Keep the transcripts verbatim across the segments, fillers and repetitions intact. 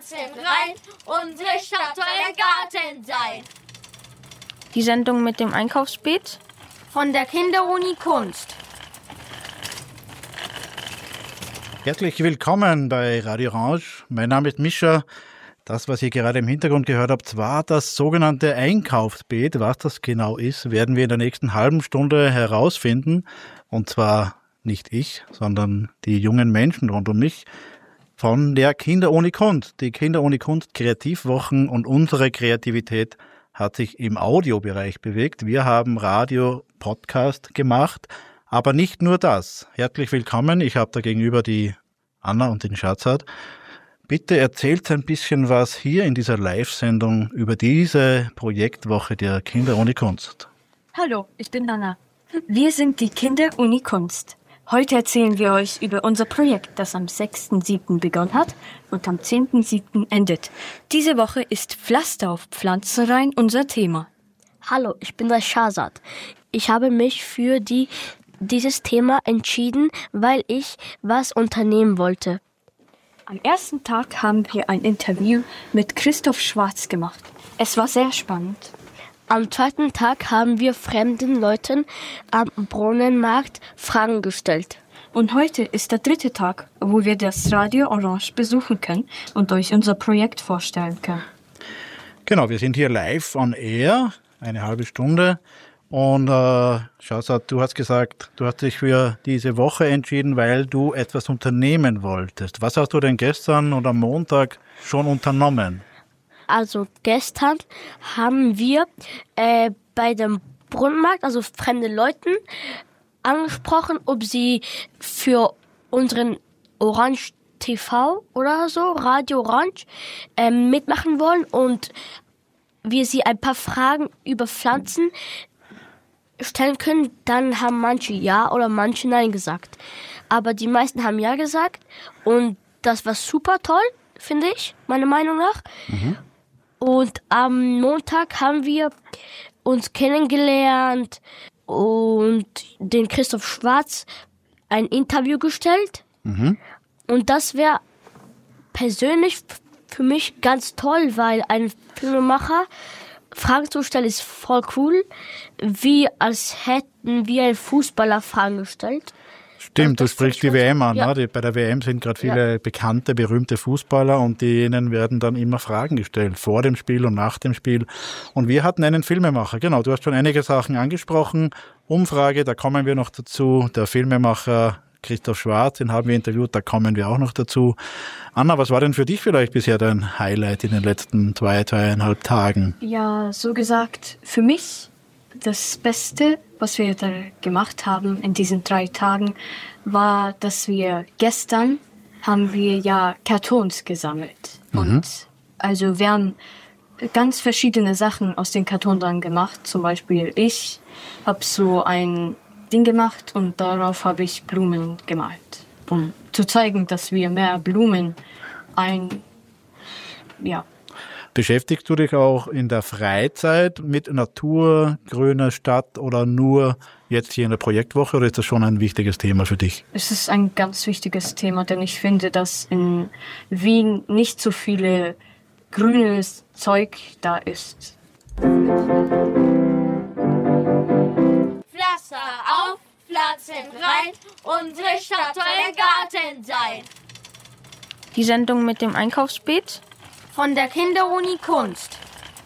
Pflanzen rein, unsere Stadt soll ein Garten sein. Die Sendung mit dem Einkaufsbeet von der Kinderuni Kunst. Herzlich willkommen bei Radio Orange. Mein Name ist Mischa. Das, was ihr gerade im Hintergrund gehört habt, war das sogenannte Einkaufsbeet. Was das genau ist, werden wir in der nächsten halben Stunde herausfinden. Und zwar nicht ich, sondern die jungen Menschen rund um mich von der Kinderuni Kunst. Die Kinderuni Kunst Kreativwochen und unsere Kreativität hat sich im Audiobereich bewegt. Wir haben Radio, Podcast gemacht, aber nicht nur das. Herzlich willkommen. Ich habe da gegenüber die Anna und den Schatzad. Bitte erzählt ein bisschen was hier in dieser Live-Sendung über diese Projektwoche der Kinderuni Kunst. Hallo, ich bin Anna. Wir sind die Kinderuni Kunst. Heute erzählen wir euch über unser Projekt, das am sechsten siebten begonnen hat und am zehnten siebten endet. Diese Woche ist Pflaster auf Pflanzen rein unser Thema. Hallo, ich bin der Shazad. Ich habe mich für die, dieses Thema entschieden, weil ich was unternehmen wollte. Am ersten Tag haben wir ein Interview mit Christoph Schwarz gemacht. Es war sehr spannend. Am zweiten Tag haben wir fremden Leuten am Brunnenmarkt Fragen gestellt. Und heute ist der dritte Tag, wo wir das Radio Orange besuchen können und euch unser Projekt vorstellen können. Genau, wir sind hier live on air, eine halbe Stunde. Und äh, Shazad, du hast gesagt, du hast dich für diese Woche entschieden, weil du etwas unternehmen wolltest. Was hast du denn gestern oder am Montag schon unternommen? Also gestern haben wir äh, bei dem Brunnenmarkt, also fremde Leuten, angesprochen, ob sie für unseren Orange T V oder so, Radio Orange, äh, mitmachen wollen und wir sie ein paar Fragen über Pflanzen stellen können. Dann haben manche ja oder manche nein gesagt. Aber die meisten haben ja gesagt und das war super toll, finde ich, meiner Meinung nach. Mhm. Und am Montag haben wir uns kennengelernt und den Christoph Schwarz ein Interview gestellt. Mhm. Und das wäre persönlich für mich ganz toll, weil ein Filmemacher Fragen zu stellen ist voll cool, wie als hätten wir einen Fußballer Fragen gestellt. Stimmt, du sprichst die W M an. Ja. Ne? Bei der W M sind gerade viele ja. bekannte, berühmte Fußballer und denen werden dann immer Fragen gestellt, vor dem Spiel und nach dem Spiel. Und wir hatten einen Filmemacher, genau, du hast schon einige Sachen angesprochen. Umfrage, da kommen wir noch dazu. Der Filmemacher Christoph Schwarz, den haben wir interviewt, da kommen wir auch noch dazu. Anna, was war denn für dich vielleicht bisher dein Highlight in den letzten zwei, zweieinhalb Tagen? Ja, so gesagt, für mich das Beste, was wir da gemacht haben in diesen drei Tagen, war, dass wir gestern haben wir ja Kartons gesammelt. Mhm. Und also wir haben ganz verschiedene Sachen aus den Kartons dann gemacht. Zum Beispiel ich habe so ein Ding gemacht und darauf habe ich Blumen gemalt, um zu zeigen, dass wir mehr Blumen ein, ja. Beschäftigst du dich auch in der Freizeit mit Natur, grüner Stadt oder nur jetzt hier in der Projektwoche oder ist das schon ein wichtiges Thema für dich? Es ist ein ganz wichtiges Thema, denn ich finde, dass in Wien nicht so viele grünes Zeug da ist. Pflaster auf, Pflanzen rein, unsere Stadt soll ein Garten sein. Die Sendung mit dem Einkaufsbeet von der Kinderuni Kunst.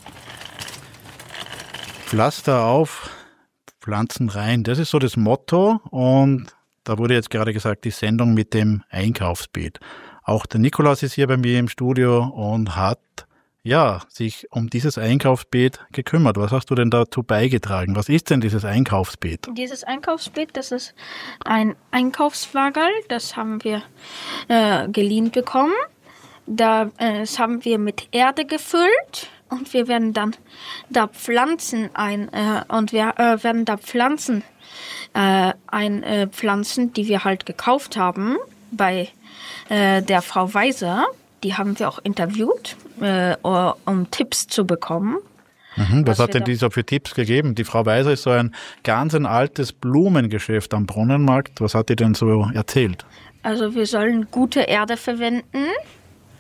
Pflaster auf, Pflanzen rein, das ist so das Motto und da wurde jetzt gerade gesagt, die Sendung mit dem Einkaufsbeet. Auch der Nikolaus ist hier bei mir im Studio und hat ja, sich um dieses Einkaufsbeet gekümmert. Was hast du denn dazu beigetragen? Was ist denn dieses Einkaufsbeet? Dieses Einkaufsbeet, das ist ein Einkaufswagen, das haben wir äh, geliehen bekommen. Da, äh, das haben wir mit Erde gefüllt und wir werden dann da Pflanzen ein äh, und wir äh, werden da Pflanzen äh, einpflanzen, äh, die wir halt gekauft haben bei äh, der Frau Weiser. Die haben wir auch interviewt, äh, um Tipps zu bekommen. Mhm, was hat denn die so für Tipps gegeben? Die Frau Weiser ist so ein ganz ein altes Blumengeschäft am Brunnenmarkt. Was hat die denn so erzählt? Also wir sollen gute Erde verwenden,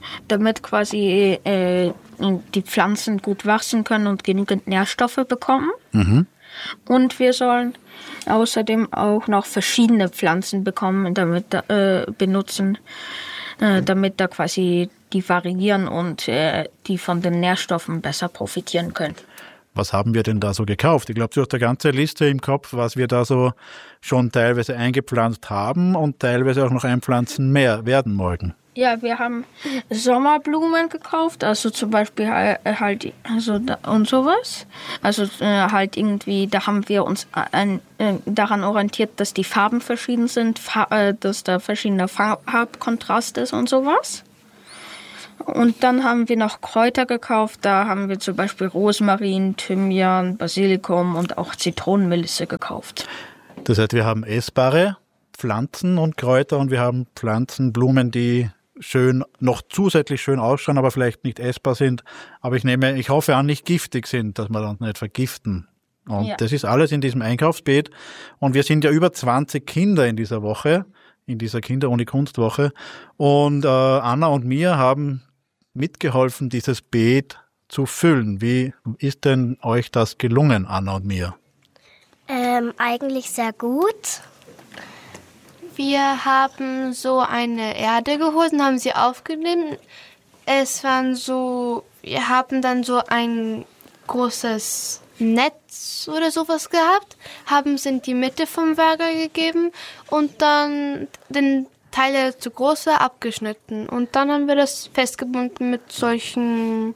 damit quasi äh, die Pflanzen gut wachsen können und genügend Nährstoffe bekommen. Mhm. Und wir sollen außerdem auch noch verschiedene Pflanzen bekommen, damit äh, benutzen, äh, damit da quasi die variieren und äh, die von den Nährstoffen besser profitieren können. Was haben wir denn da so gekauft? Ich glaube, du hast eine ganze Liste im Kopf, was wir da so schon teilweise eingepflanzt haben und teilweise auch noch einpflanzen mehr werden morgen. Ja, wir haben Sommerblumen gekauft, also zum Beispiel halt also da, und sowas. Also äh, halt irgendwie, da haben wir uns ein, äh, daran orientiert, dass die Farben verschieden sind, fa- äh, dass da verschiedener Farbkontrast ist und sowas. Und dann haben wir noch Kräuter gekauft, da haben wir zum Beispiel Rosmarin, Thymian, Basilikum und auch Zitronenmelisse gekauft. Das heißt, wir haben essbare Pflanzen und Kräuter und wir haben Pflanzen, Blumen, die schön, noch zusätzlich schön ausschauen, aber vielleicht nicht essbar sind. Aber ich nehme, ich hoffe an, nicht giftig sind, dass wir dann nicht vergiften. Und Ja. das ist alles in diesem Einkaufsbeet. Und wir sind ja über zwanzig Kinder in dieser Woche, in dieser Kinder-Ohne-Kunst-Woche. Und äh, Anna und mir haben mitgeholfen, dieses Beet zu füllen. Wie ist denn euch das gelungen, Anna und mir? Ähm, eigentlich sehr gut. Wir haben so eine Erde geholt und haben sie aufgenommen. Es waren so, wir haben dann so ein großes Netz oder sowas gehabt, haben es in die Mitte vom Lager gegeben und dann den Teil, der zu groß war, abgeschnitten. Und dann haben wir das festgebunden mit solchen...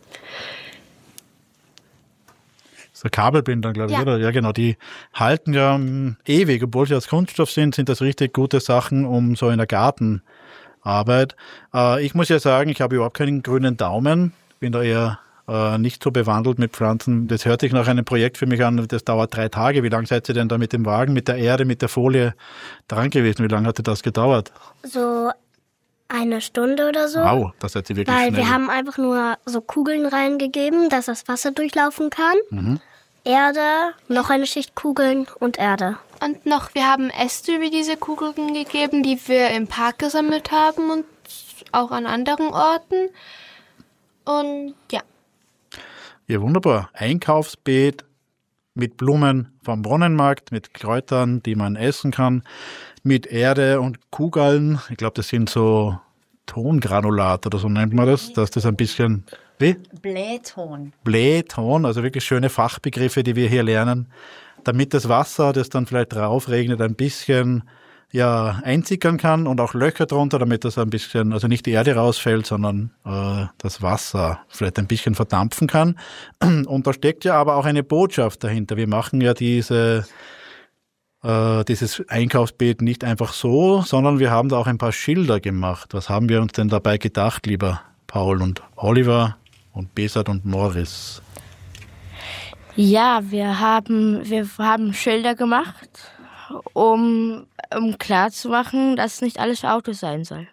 So Kabelbinder, glaube ich, Ja. oder? Ja, genau. Die halten ja um, ewig, obwohl sie aus Kunststoff sind, sind das richtig gute Sachen, um so in der Gartenarbeit. Äh, ich muss ja sagen, ich habe überhaupt keinen grünen Daumen. Bin da eher äh, nicht so bewandelt mit Pflanzen. Das hört sich nach einem Projekt für mich an, das dauert drei Tage. Wie lange seid ihr denn da mit dem Wagen, mit der Erde, mit der Folie dran gewesen? Wie lange hatte das gedauert? So eine Stunde oder so. Wow, das seid ihr wirklich Weil schnell. wir haben einfach nur so Kugeln reingegeben, dass das Wasser durchlaufen kann. Mhm. Erde, noch eine Schicht Kugeln und Erde. Und noch, wir haben Äste über diese Kugeln gegeben, die wir im Park gesammelt haben und auch an anderen Orten. Und ja. Ja, wunderbar. Einkaufsbeet mit Blumen vom Brunnenmarkt, mit Kräutern, die man essen kann, mit Erde und Kugeln. Ich glaube, das sind so Tongranulat oder so nennt man das, dass das ein bisschen, wie? Blähton. Blähton, also wirklich schöne Fachbegriffe, die wir hier lernen, damit das Wasser, das dann vielleicht drauf regnet, ein bisschen ja, einsickern kann und auch Löcher drunter, damit das ein bisschen, also nicht die Erde rausfällt, sondern äh, das Wasser vielleicht ein bisschen verdampfen kann. Und da steckt ja aber auch eine Botschaft dahinter. Wir machen ja diese, äh, dieses Einkaufsbeet nicht einfach so, sondern wir haben da auch ein paar Schilder gemacht. Was haben wir uns denn dabei gedacht, lieber Paul und Oliver und Besat und Morris? Ja, wir haben, wir haben Schilder gemacht, um, um klarzumachen, dass nicht alles für Autos sein soll.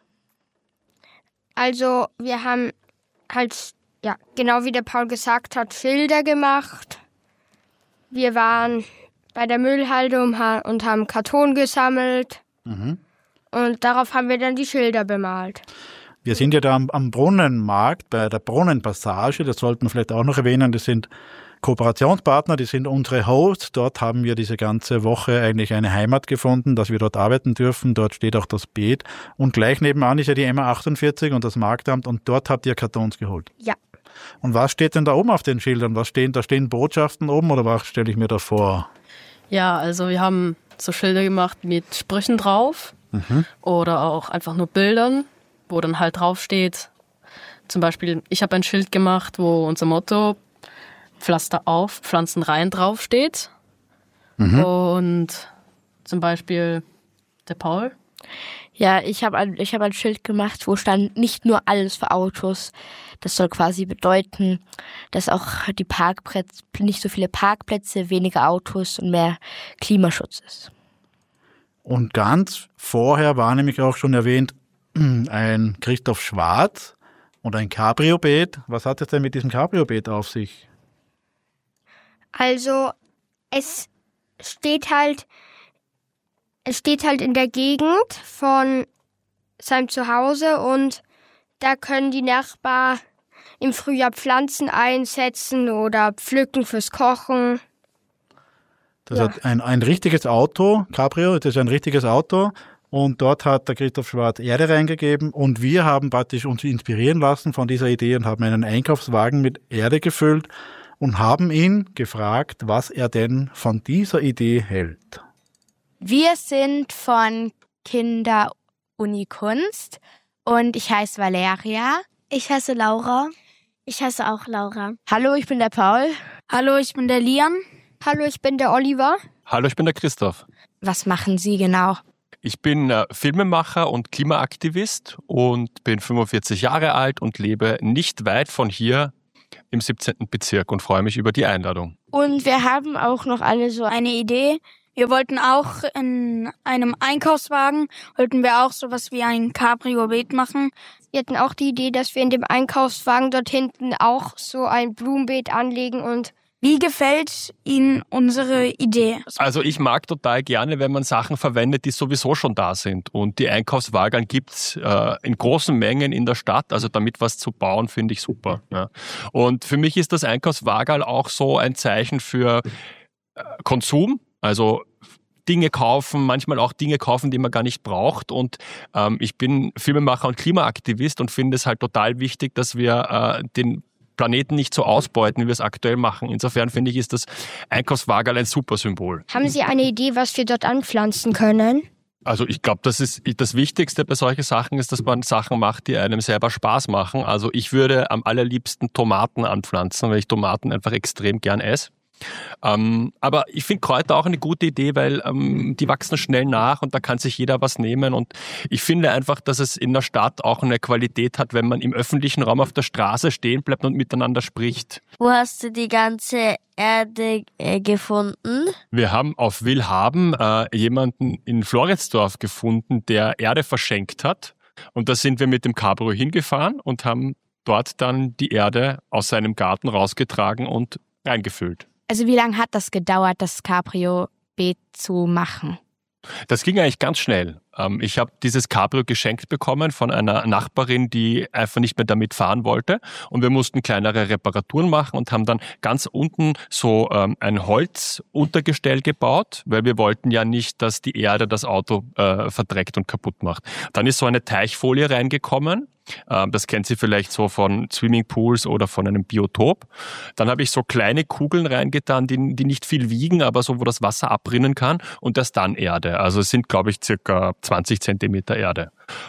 Also wir haben halt, ja, genau wie der Paul gesagt hat, Schilder gemacht. Wir waren bei der Müllhalde und haben Karton gesammelt. Mhm. Und darauf haben wir dann die Schilder bemalt. Wir sind ja da am, am Brunnenmarkt, bei der Brunnenpassage, das sollten wir vielleicht auch noch erwähnen, das sind Kooperationspartner, die sind unsere Hosts. Dort haben wir diese ganze Woche eigentlich eine Heimat gefunden, dass wir dort arbeiten dürfen. Dort steht auch das Beet. Und gleich nebenan ist ja die M A achtundvierzig und das Marktamt und dort habt ihr Kartons geholt. Ja. Und was steht denn da oben auf den Schildern? Was stehen, da stehen Botschaften oben oder was stelle ich mir da vor? Ja, also wir haben so Schilder gemacht mit Sprüchen drauf Mhm. oder auch einfach nur Bildern, wo dann halt drauf steht. Zum Beispiel, ich habe ein Schild gemacht, wo unser Motto Pflaster auf, Pflanzen rein draufsteht. Mhm. Und zum Beispiel der Paul. Ja, ich habe ein, ich hab ein Schild gemacht, wo stand nicht nur alles für Autos. Das soll quasi bedeuten, dass auch die Parkplätze, nicht so viele Parkplätze, weniger Autos und mehr Klimaschutz ist. Und ganz vorher war nämlich auch schon erwähnt, ein Christoph Schwarz und ein Cabrio-Beet. Was hat es denn mit diesem Cabrio-Beet auf sich? Also es steht halt, es steht halt in der Gegend von seinem Zuhause und Da können die Nachbarn im Frühjahr Pflanzen einsetzen oder pflücken fürs Kochen. Das ja. hat ein, ein richtiges Auto, Cabrio, das ist ein richtiges Auto. Und dort hat der Christoph Schwarz Erde reingegeben und wir haben praktisch uns inspirieren lassen von dieser Idee und haben einen Einkaufswagen mit Erde gefüllt und haben ihn gefragt, was er denn von dieser Idee hält. Wir sind von Kinderuni Kunst und ich heiße Valeria. Ich heiße Laura. Ich heiße auch Laura. Hallo, ich bin der Paul. Hallo, ich bin der Lian. Hallo, ich bin der Oliver. Hallo, ich bin der Christoph. Was machen Sie genau? Ich bin äh, Filmemacher und Klimaaktivist und bin fünfundvierzig Jahre alt und lebe nicht weit von hier im siebzehnten Bezirk und freue mich über die Einladung. Und wir haben auch noch alle so eine Idee. Wir wollten auch in einem Einkaufswagen, wollten wir auch sowas wie ein Cabrio-Beet machen. Wir hatten auch die Idee, dass wir in dem Einkaufswagen dort hinten auch so ein Blumenbeet anlegen. Und wie gefällt Ihnen unsere Idee? Also ich mag total gerne, wenn man Sachen verwendet, die sowieso schon da sind. Und die Einkaufswagen gibt's äh, in großen Mengen in der Stadt. Also damit was zu bauen, finde ich super. Ja. Und für mich ist das Einkaufswagen auch so ein Zeichen für äh, Konsum. Also Dinge kaufen, manchmal auch Dinge kaufen, die man gar nicht braucht. Und ähm, ich bin Filmemacher und Klimaaktivist und finde es halt total wichtig, dass wir äh, den Planeten nicht so ausbeuten, wie wir es aktuell machen. Insofern finde ich, ist das Einkaufswagen ein super Symbol. Haben Sie eine Idee, was wir dort anpflanzen können? Also ich glaube, das ist das Wichtigste bei solchen Sachen ist, dass man Sachen macht, die einem selber Spaß machen. Also ich würde am allerliebsten Tomaten anpflanzen, weil ich Tomaten einfach extrem gern esse. Ähm, aber ich finde Kräuter auch eine gute Idee, weil ähm, die wachsen schnell nach und da kann sich jeder was nehmen. Und ich finde einfach, dass es in der Stadt auch eine Qualität hat, wenn man im öffentlichen Raum auf der Straße stehen bleibt und miteinander spricht. Wo hast du die ganze Erde äh, gefunden? Wir haben auf Willhaben äh, jemanden in Floridsdorf gefunden, der Erde verschenkt hat. Und da sind wir mit dem Cabrio hingefahren und haben dort dann die Erde aus seinem Garten rausgetragen und reingefüllt. Also wie lange hat das gedauert, das Cabrio-Beet zu machen? Das ging eigentlich ganz schnell. Ich habe dieses Cabrio geschenkt bekommen von einer Nachbarin, die einfach nicht mehr damit fahren wollte. Und wir mussten kleinere Reparaturen machen und haben dann ganz unten so ein Holzuntergestell gebaut, weil wir wollten ja nicht, dass die Erde das Auto äh, verdreckt und kaputt macht. Dann ist so eine Teichfolie reingekommen. Das kennt Sie vielleicht so von Swimmingpools oder von einem Biotop. Dann habe ich so kleine Kugeln reingetan, die, die nicht viel wiegen, aber so, wo das Wasser abrinnen kann. Und das dann Erde. Also es sind, glaube ich, circa zwanzig Zentimeter Erde.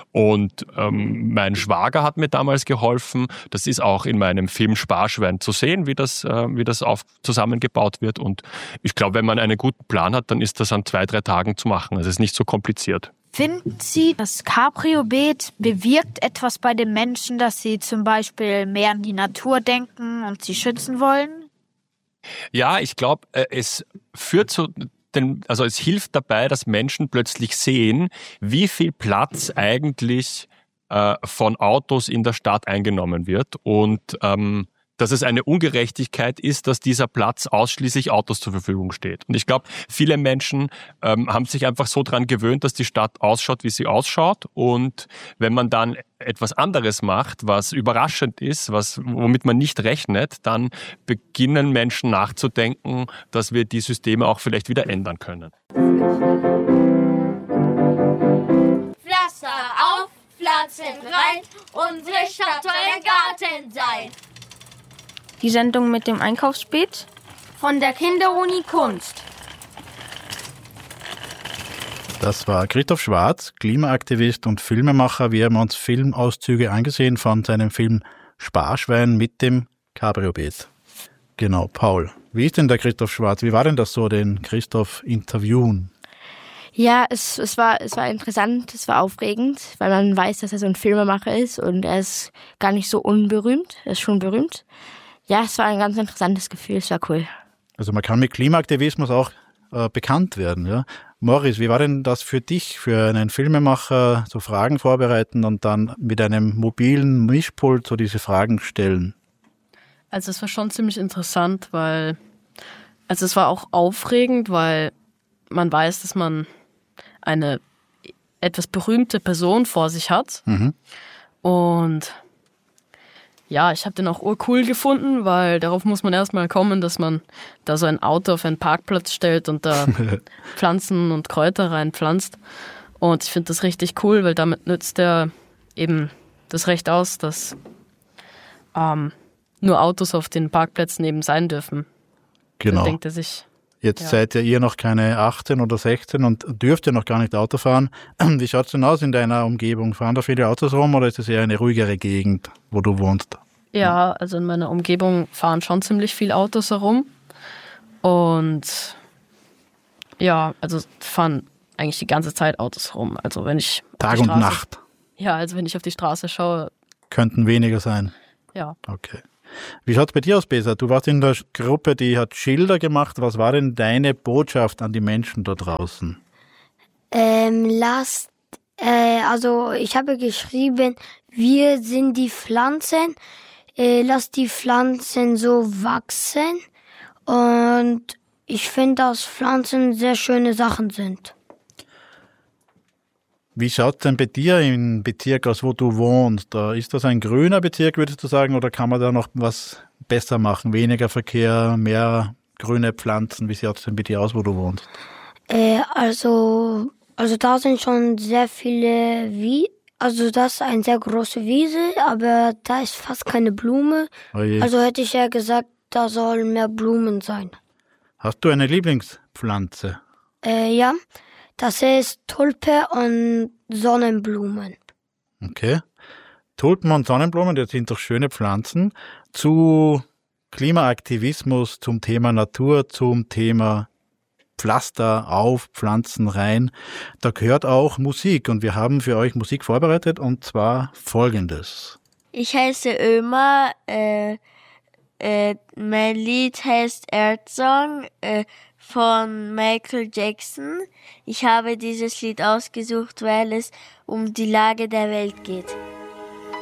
Und ähm, mein Schwager hat mir damals geholfen. Das ist auch in meinem Film Sparschwein zu sehen, wie das, äh, wie das auf, zusammengebaut wird. Und ich glaube, wenn man einen guten Plan hat, dann ist das an zwei, drei Tagen zu machen. Also es ist nicht so kompliziert. Finden Sie, das Cabrio-Beet bewirkt etwas bei den Menschen, dass sie zum Beispiel mehr an die Natur denken und sie schützen wollen? Ja, ich glaube, es führt zu, den, also es hilft dabei, dass Menschen plötzlich sehen, wie viel Platz eigentlich äh, von Autos in der Stadt eingenommen wird und ähm, dass es eine Ungerechtigkeit ist, dass dieser Platz ausschließlich Autos zur Verfügung steht. Und ich glaube, viele Menschen ähm, haben sich einfach so dran gewöhnt, dass die Stadt ausschaut, wie sie ausschaut. Und wenn man dann etwas anderes macht, was überraschend ist, was womit man nicht rechnet, dann beginnen Menschen nachzudenken, dass wir die Systeme auch vielleicht wieder ändern können. Pflaster auf, Pflanzen rein, unsere Stadt soll ein Garten sein. Die Sendung mit dem Einkaufsbeet von der Kinderuni Kunst. Das war Christoph Schwarz, Klimaaktivist und Filmemacher. Wir haben uns Filmauszüge angesehen von seinem Film Sparschwein mit dem Cabrio-Beet. Genau, Paul. Wie ist denn der Christoph Schwarz? Wie war denn das so, den Christoph interviewen? Ja, es, es, war, es war interessant, es war aufregend, weil man weiß, dass er so ein Filmemacher ist und er ist gar nicht so unberühmt, er ist schon berühmt. Ja, es war ein ganz interessantes Gefühl, es war cool. Also man kann mit Klimaaktivismus auch äh, bekannt werden, ja. Morris, wie war denn das für dich, für einen Filmemacher, so Fragen vorbereiten und dann mit einem mobilen Mischpult so diese Fragen stellen? Also es war schon ziemlich interessant, weil, also es war auch aufregend, weil man weiß, dass man eine etwas berühmte Person vor sich hat. Mhm. Und Ja, ich habe den auch urcool gefunden, weil darauf muss man erstmal kommen, dass man da so ein Auto auf einen Parkplatz stellt und da Pflanzen und Kräuter reinpflanzt. Und ich finde das richtig cool, weil damit nützt er eben das Recht aus, dass ähm, nur Autos auf den Plätzen eben sein dürfen. Genau. Da denkt er sich. Jetzt ja. seid ja ihr noch keine achtzehn oder sechzehn und dürft ja noch gar nicht Auto fahren. Wie schaut es denn aus in deiner Umgebung? Fahren da viele Autos rum oder ist es eher eine ruhigere Gegend, wo du wohnst? Ja, also in meiner Umgebung fahren schon ziemlich viele Autos herum. Und ja, also fahren eigentlich die ganze Zeit Autos rum. Also wenn ich Tag und Nacht. Ja, also wenn ich auf die Straße schaue. Könnten weniger sein. Ja. Okay. Wie schaut es bei dir aus, Besa? Du warst in der Gruppe, die hat Schilder gemacht. Was war denn deine Botschaft an die Menschen da draußen? Ähm, lasst, äh, also ich habe geschrieben, wir sind die Pflanzen, äh, lasst die Pflanzen so wachsen. Und ich finde, dass Pflanzen sehr schöne Sachen sind. Wie schaut es denn bei dir im Bezirk aus, wo du wohnst? Da ist das ein grüner Bezirk, würdest du sagen, oder kann man da noch was besser machen? Weniger Verkehr, mehr grüne Pflanzen? Wie schaut es denn bei dir aus, wo du wohnst? Äh, also, also da sind schon sehr viele Wie, also das ist eine sehr große Wiese, aber da ist fast keine Blume. Oje. Also hätte ich ja gesagt, da sollen mehr Blumen sein. Hast du eine Lieblingspflanze? Äh, ja. Das ist Tulpe und Sonnenblumen. Okay. Tulpen und Sonnenblumen, das sind doch schöne Pflanzen. Zu Klimaaktivismus, zum Thema Natur, zum Thema Pflaster auf, Pflanzen rein. Da gehört auch Musik und wir haben für euch Musik vorbereitet und zwar Folgendes. Ich heiße Ömer, äh, äh, mein Lied heißt Earth Song, äh, von Michael Jackson. Ich habe dieses Lied ausgesucht, weil es um die Lage der Welt geht.